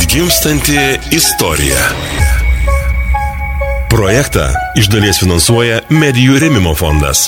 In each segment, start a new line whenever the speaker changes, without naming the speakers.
Atgimstanti istorija. Projektą iš dalies finansuoja Medijų rėmimo fondas.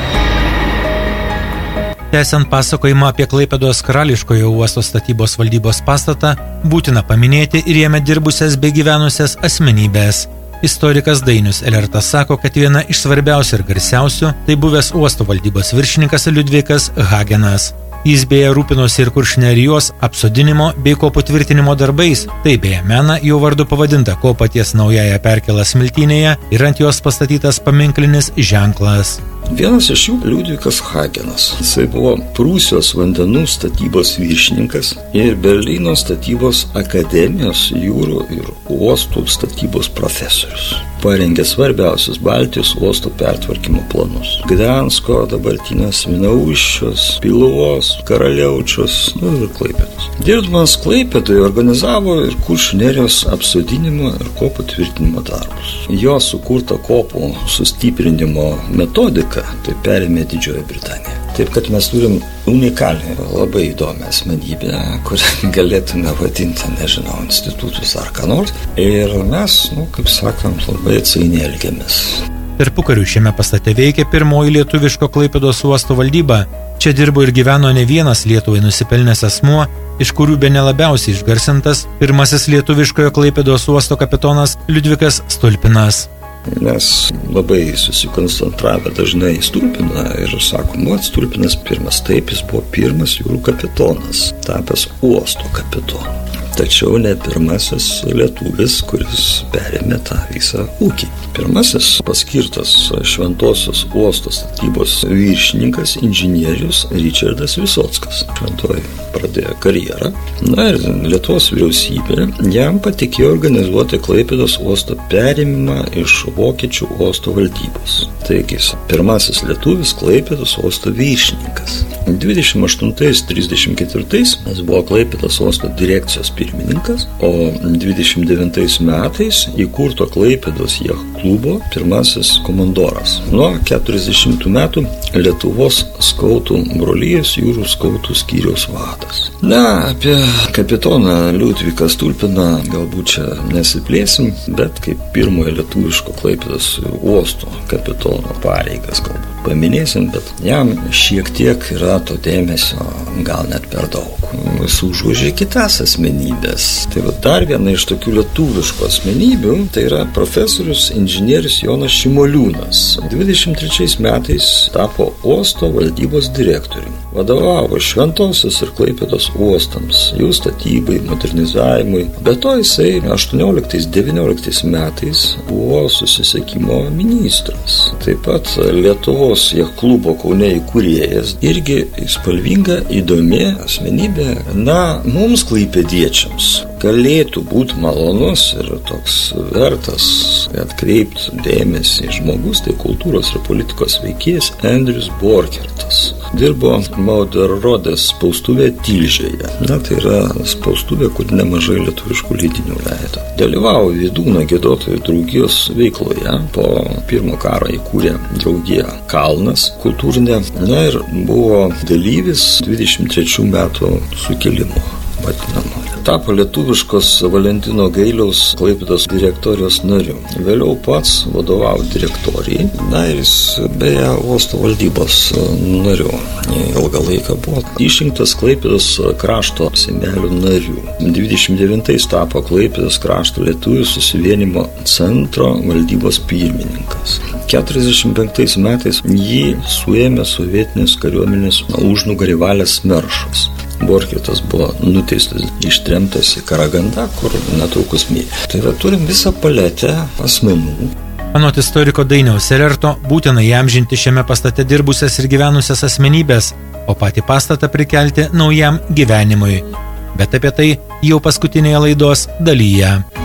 Tęsiant pasakojimą apie Klaipėdos Karališkojo uosto statybos valdybos pastatą, būtina paminėti ir jame dirbusias bei gyvenusias asmenybės. Istorikas Dainius Elertas sako, kad viena iš svarbiausių ir garsiausių tai buvęs uosto valdybos viršininkas Liudvikas Hagenas. Jis beje rūpinosi ir Kuršių nerijos apsodinimo bei kopų tvirtinimo darbais. Tai beje mena jo vardu pavadinta kopa ties Naująja Perkėla smiltynėje ir ant jos pastatytas paminklinis ženklas.
Vienas iš jų Liudvikas Hagenas. Jisai buvo Prūsijos vandenų statybos viršininkas ir Berlyno statybos akademijos jūrų ir uostų statybos profesorius. Parengė svarbiausius Baltijos uosto pertvarkymo planus. Gdansko, dabartinės Minauščios, Piluvos, Karaliaučius ir Klaipėdos. Dirbdamas Klaipėdoje organizavo ir Kuršių nerijos apsodinimo ir kopų tvirtinimo darbus. Jo sukurta kopų sustiprinimo metodika tai perėmė Didžioji Britanija. Taip, kad mes turim unikalią, labai įdomią asmenybę, kurią galėtume vadinti, nežinau, institutus ar ką nors. Ir mes, kaip sakant, labai atsainiai elgiamės.
Tarpukariu šiame pastate veikė pirmoji lietuviško Klaipėdos uosto valdyba. Čia dirbo ir gyveno ne vienas Lietuvai nusipelnęs asmuo, iš kurių bene labiausiai išgarsintas pirmasis lietuviškojo Klaipėdos uosto kapitonas Liudvikas Stulpinas.
Mes labai susikoncentravę dažnai į Stulpiną ir sakom, Stulpinas pirmas. Taip, jis buvo pirmas jūrų kapitonas, tapęs uosto kapitonu. Tačiau ne pirmasis lietuvis, kuris perėmė tą visą ūkį. Pirmasis paskirtas Šventosios uosto statybos viršininkas inžinierius Ričardas Visockas. Šventoji pradėjo karjerą. Ir Lietuvos vyriausybė jam patikėjo organizuoti Klaipėdos uosto perėmimą iš Vokiečių uosto valdybos. Taigi, pirmasis lietuvis Klaipėdos uosto viršininkas. 28-34 jis buvo Klaipėdos uosto direkcijos pirmininkas, o 29 metais įkurto Klaipėdos jachtklubo pirmasis komandoras. Nuo 40 metų Lietuvos skautų brolijos jūrų skautų skyriaus vadas. Apie kapitoną Liudviką Stulpiną galbūt čia nesiplėsim, bet kaip pirmojo lietuviško Klaipėdos uosto kapitono pareigas galbūt paminėsim, bet jam šiek tiek yra to dėmesio, gal net per daug. Jis užuožė kitas asmenybės. Tai dar viena iš tokių lietuviškų asmenybių, tai yra profesorius inžinierius Jonas Šimoliūnas. 23 metais tapo uosto valdybos direktoriumi. Vadovavo Šventosios ir Klaipėdos uostams, jų statybai, modernizavimui. Be to jisai 18-19 metais buvo susisiekimo ministras. Taip pat Lietuvos jachtklubo Kaune įkūrėjas, irgi spalvinga, įdomi asmenybė. Mums klaipėdiečiams galėtų būti malonus ir toks vertas atkreipti dėmesį žmogus, tai kultūros ir politikos veikėjas Andrius Borkertas. Dirbo Mauderrodės spaustuvė Tilžėje. Tai yra spaustuvė, kur nemažai lietuviškų leidinių leido. Dalyvavo Vydūno giedotojų draugijos veikloje. Po pirmo karo įkūrė draugiją Kalnas kultūrinę. Ir buvo dalyvis 23 metų sukilimo vadinamo. Tapo lietuviškos Valentino Gailiaus Klaipėdos direktorijos nariu. Vėliau pats vadovavo direktorijai. Ir jis beje uosto valdybos nariu. Ilgą laiką buvo išrinktas Klaipėdos krašto seimelių narių. 29 tapo Klaipėdos krašto lietuvių susivienimo centro valdybos pirmininkas. 45 metais jį suėmė sovietinės kariuomenės užnugarį Valės Meršas. Borkertas buvo nuteistas, ištremtas į Karagandą, kur netrukus mirė. Tai turim visą paletę asmenų.
Anot istoriko Dainiaus Elerto, būtina įamžinti šiame pastate dirbusias ir gyvenusias asmenybės, o patį pastatą prikelti naujam gyvenimui. Bet apie tai jau paskutinėje laidos dalyje.